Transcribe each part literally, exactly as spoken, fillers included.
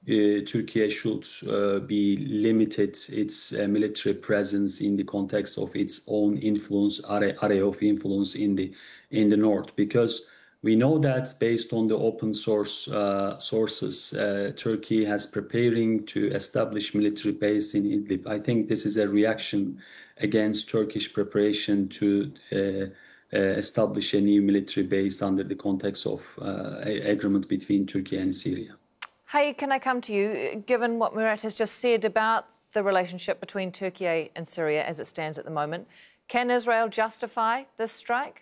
uh, Turkey should uh, be limited its uh, military presence in the context of its own influence, area, area of influence in the in the north, because we know that based on the open source uh, sources, uh, Turkey has preparing to establish military base in Idlib. I think this is a reaction against Turkish preparation to uh, uh, establish a new military base under the context of uh, agreement between Turkey and Syria. Hey, can I come to you? Given what Murat has just said about the relationship between Turkey and Syria as it stands at the moment, can Israel justify this strike?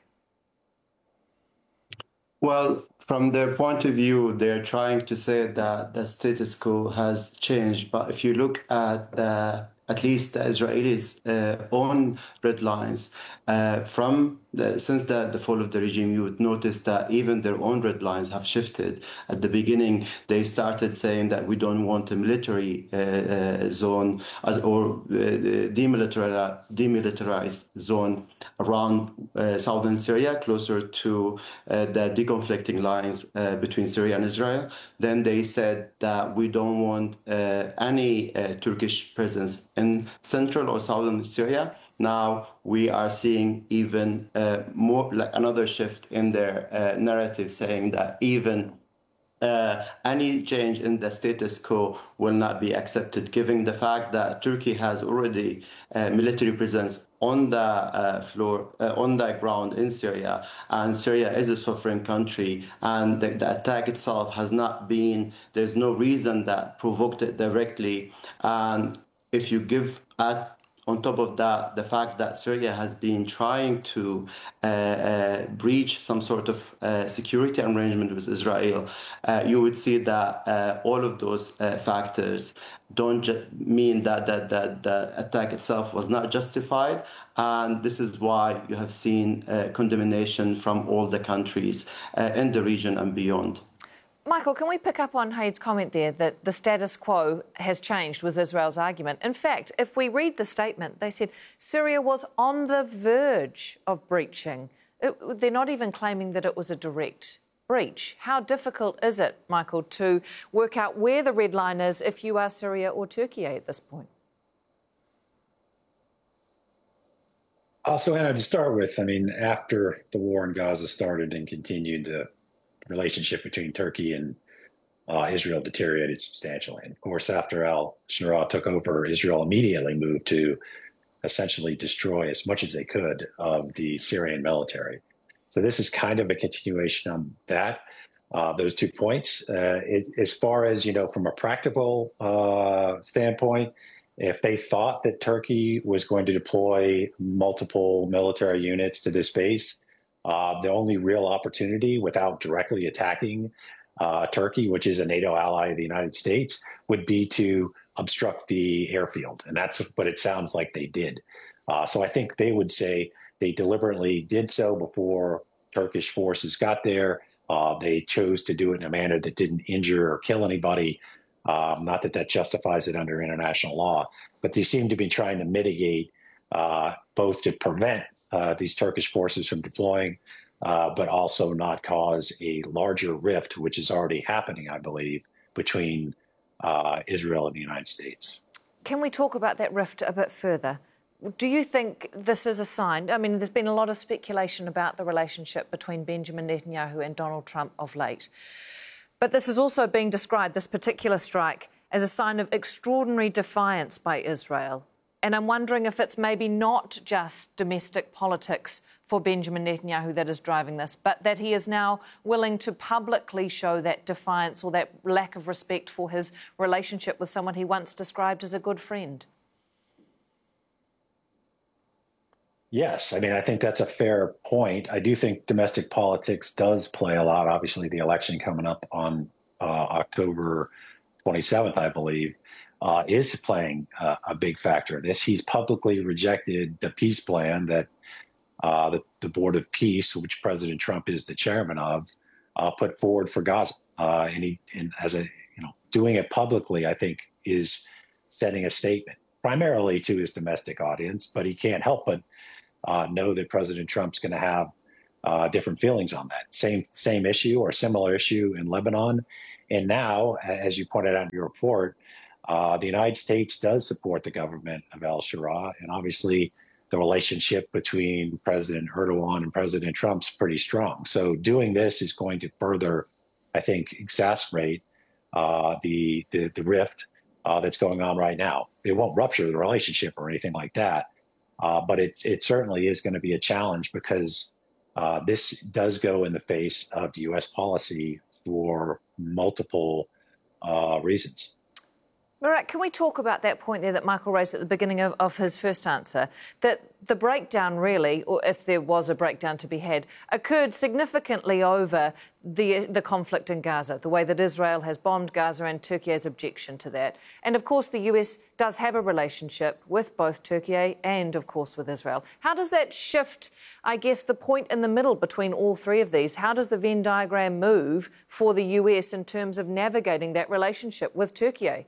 Well, from their point of view, they're trying to say that the status quo has changed. But if you look at the, at least the Israelis' uh, own red lines, uh, from the, since the, the fall of the regime, you would notice that even their own red lines have shifted. At the beginning, they started saying that we don't want a military uh, uh, zone as, or uh, demilitarized, demilitarized zone around uh, southern Syria, closer to uh, the deconflicting lines uh, between Syria and Israel. Then they said that we don't want uh, any uh, Turkish presence in central or southern Syria. Now we are seeing even uh, more, like another shift in their uh, narrative, saying that even uh, any change in the status quo will not be accepted, given the fact that Turkey has already uh, military presence on the uh, floor, uh, on the ground in Syria, and Syria is a sovereign country, and the, the attack itself has not been, there's no reason that provoked it directly. And if you give at on top of that, the fact that Syria has been trying to uh, uh, breach some sort of uh, security arrangement with Israel, uh, you would see that uh, all of those uh, factors don't ju- mean that, that, that the attack itself was not justified. And this is why you have seen uh, condemnation from all the countries uh, in the region and beyond. Michael, can we pick up on Haid's comment there that the status quo has changed, was Israel's argument. In fact, if we read the statement, they said Syria was on the verge of breaching. It, they're not even claiming that it was a direct breach. How difficult is it, Michael, to work out where the red line is if you are Syria or Turkey at this point? Also, Anna, to start with, I mean, after the war in Gaza started and continued, the relationship between Turkey and uh, Israel deteriorated substantially. And of course, after al-Shura took over, Israel immediately moved to essentially destroy as much as they could of the Syrian military. So this is kind of a continuation on that, uh, those two points. Uh, it, as far as, you know, from a practical uh, standpoint, if they thought that Turkey was going to deploy multiple military units to this base, Uh, the only real opportunity without directly attacking uh, Turkey, which is a NATO ally of the United States, would be to obstruct the airfield. And that's what it sounds like they did. Uh, so I think they would say they deliberately did so before Turkish forces got there. Uh, they chose to do it in a manner that didn't injure or kill anybody. Um, not that that justifies it under international law, but they seem to be trying to mitigate uh, both to prevent Uh, these Turkish forces from deploying, uh, but also not cause a larger rift, which is already happening, I believe, between uh, Israel and the United States. Can we talk about that rift a bit further? Do you think this is a sign? I mean, there's been a lot of speculation about the relationship between Benjamin Netanyahu and Donald Trump of late. But this is also being described, this particular strike, as a sign of extraordinary defiance by Israel. And I'm wondering if it's maybe not just domestic politics for Benjamin Netanyahu that is driving this, but that he is now willing to publicly show that defiance or that lack of respect for his relationship with someone he once described as a good friend. Yes, I mean, I think that's a fair point. I do think domestic politics does play a lot. Obviously, the election coming up on uh, October twenty-seventh, I believe, Uh, is playing uh, a big factor in this. He's publicly rejected the peace plan that uh, the, the Board of Peace, which President Trump is the chairman of, uh, put forward for Gaza. Uh, and he, and as a, you know, doing it publicly, I think, is sending a statement primarily to his domestic audience. But he can't help but uh, know that President Trump's going to have uh, different feelings on that. Same same issue or similar issue in Lebanon. And now, as you pointed out in your report, uh, the United States does support the government of al-Shura. And obviously, the relationship between President Erdogan and President Trump's pretty strong. So doing this is going to further, I think, exacerbate uh, the, the, the rift uh, that's going on right now. It won't rupture the relationship or anything like that. Uh, but it, it certainly is going to be a challenge because uh, this does go in the face of the U S policy for multiple uh, reasons. Murat, can we talk about that point there that Michael raised at the beginning of, of his first answer, that the breakdown really, or if there was a breakdown to be had, occurred significantly over the, the conflict in Gaza, the way that Israel has bombed Gaza and Turkey's objection to that. And, of course, the U S does have a relationship with both Turkey and, of course, with Israel. How does that shift, I guess, the point in the middle between all three of these? How does the Venn diagram move for the U S in terms of navigating that relationship with Turkey?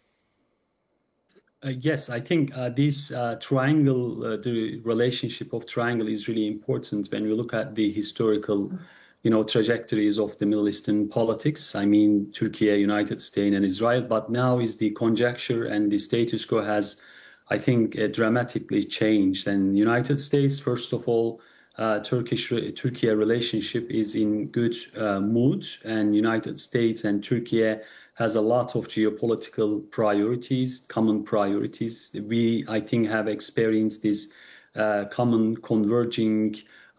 Uh, yes, I think uh, this uh, triangle, uh, the relationship of triangle is really important when we look at the historical, you know, trajectories of the Middle Eastern politics. I mean, Turkey, United States and Israel, but now is the conjecture and the status quo has, I think, uh, dramatically changed. And United States, first of all, uh, Turkish Turkey relationship is in good uh, mood, and United States and Turkey has a lot of geopolitical priorities, common priorities. We, I think, have experienced these uh, common converging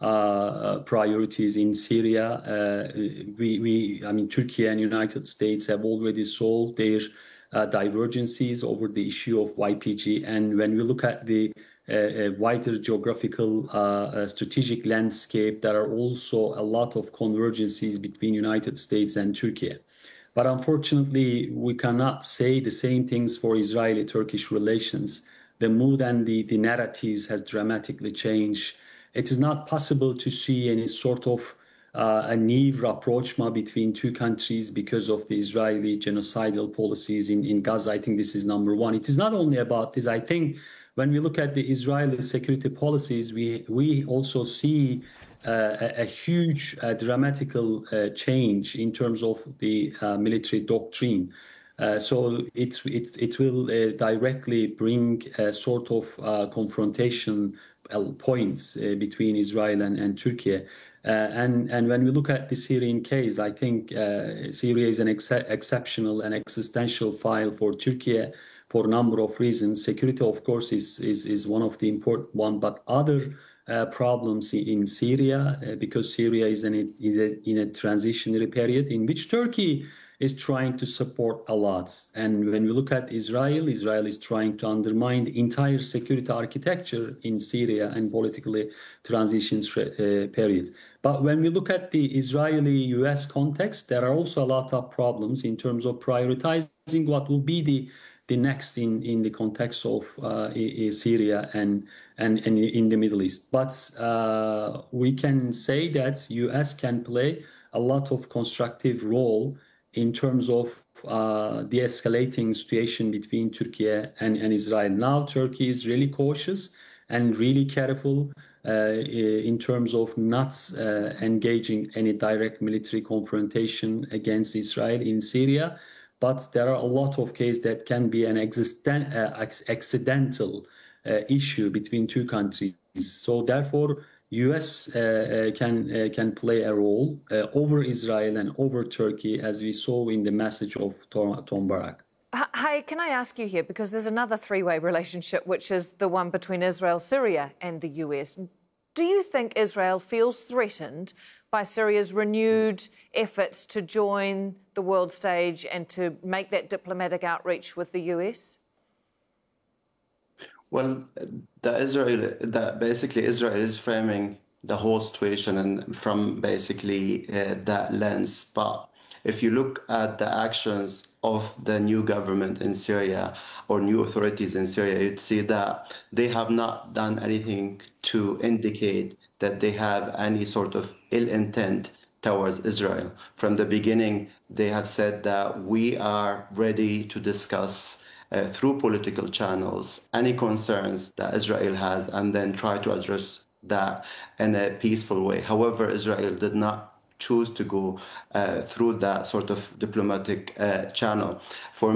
uh, priorities in Syria. Uh, we, we, I mean, Turkey and United States have already solved their uh, divergences over the issue of Y P G. And when we look at the uh, wider geographical uh, strategic landscape, there are also a lot of convergences between United States and Turkey. But unfortunately, we cannot say the same things for Israeli-Turkish relations. The mood and the, the narratives has dramatically changed. It is not possible to see any sort of uh, a new rapprochement between two countries because of the Israeli genocidal policies in, in Gaza. I think this is number one. It is not only about this. I think when we look at the Israeli security policies, we, we also see Uh, a, a huge, uh, dramatical uh, change in terms of the uh, military doctrine. Uh, so it, it, it will uh, directly bring a sort of uh, confrontation points uh, between Israel and, and Turkey. Uh, and, and when we look at the Syrian case, I think uh, Syria is an ex exceptional and existential file for Turkey for a number of reasons. Security, of course, is, is, is one of the important ones, but other Uh, problems in Syria, uh, because Syria is, in a, is a, in a transitionary period in which Turkey is trying to support a lot. And when we look at Israel, Israel is trying to undermine the entire security architecture in Syria and politically transition uh, period. But when we look at the Israeli-U S context, there are also a lot of problems in terms of prioritizing what will be the the next in, in the context of uh, Syria and, and, and in the Middle East. But uh, we can say that U S can play a lot of constructive role in terms of uh, de-escalating situation between Turkey and, and Israel. Now Turkey is really cautious and really careful uh, in terms of not uh, engaging any direct military confrontation against Israel in Syria. But there are a lot of cases that can be an existen uh, accidental uh, issue between two countries. So therefore, U S uh, uh, can uh, can play a role uh, over Israel and over Turkey, as we saw in the message of Tom, Tom Barak. Hey, can I ask you here, because there's another three-way relationship, which is the one between Israel, Syria and the U S. Do you think Israel feels threatened by Syria's renewed efforts to join the world stage and to make that diplomatic outreach with the U S? Well, the Israel, the, basically Israel is framing the whole situation and from basically uh, that lens. But if you look at the actions of the new government in Syria or new authorities in Syria, you'd see that they have not done anything to indicate that they have any sort of ill intent towards Israel. From the beginning, they have said that we are ready to discuss uh, through political channels any concerns that Israel has and then try to address that in a peaceful way. However, Israel did not choose to go uh, through that sort of diplomatic uh, channel. For